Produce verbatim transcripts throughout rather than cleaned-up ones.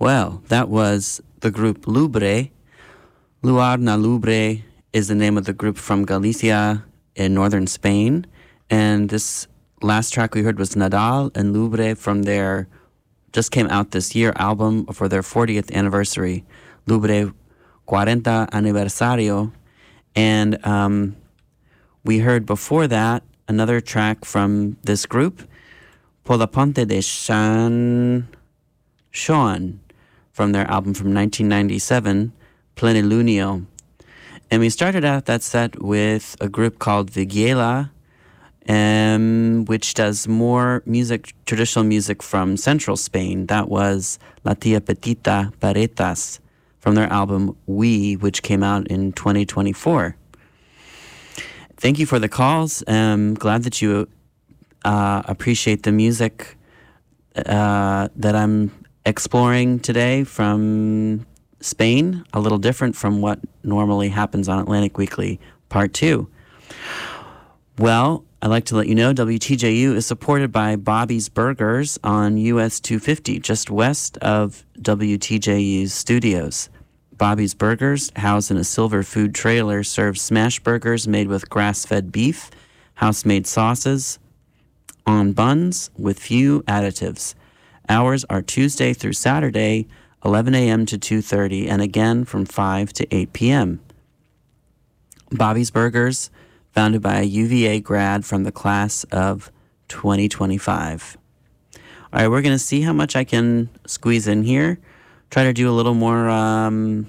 Well, that was the group Lubre. Luar na Lubre is the name of the group from Galicia in northern Spain. And this last track we heard was Nadal and Lubre from their, just came out this year, album for their fortieth anniversary, Lubre cuarenta Aniversario. And um, we heard before that another track from this group, Por la Ponte de San Sean, from their album from nineteen ninety-seven, Plenilunio. And we started out that set with a group called Vigiela, um, which does more music, traditional music from central Spain. That was La Tia Petita Paretas from their album We, which came out in twenty twenty-four. Thank you for the calls. I'm glad that you uh, appreciate the music uh, that I'm exploring today from Spain, a little different from what normally happens on Atlantic Weekly Part two. Well, I'd like to let you know W T J U is supported by Bobby's Burgers on U S two fifty, just west of W T J U's studios. Bobby's Burgers, housed in a silver food trailer, serves smash burgers made with grass-fed beef, house-made sauces, on buns with few additives. Hours are Tuesday through Saturday, eleven a.m. to two thirty, and again from five to eight p.m. Bobby's Burgers, founded by a U V A grad from the class of twenty twenty-five. All right, we're going to see how much I can squeeze in here. Try to do a little more um,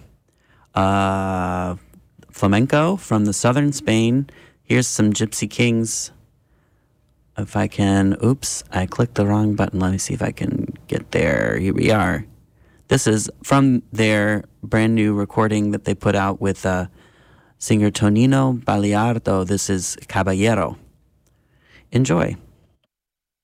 uh, flamenco from the southern Spain. Here's some Gypsy Kings. If I can, oops, I clicked the wrong button. Let me see if I can get there. Here we are. This is from their brand new recording that they put out with uh, singer Tonino Baliardo. This is Caballero. Enjoy.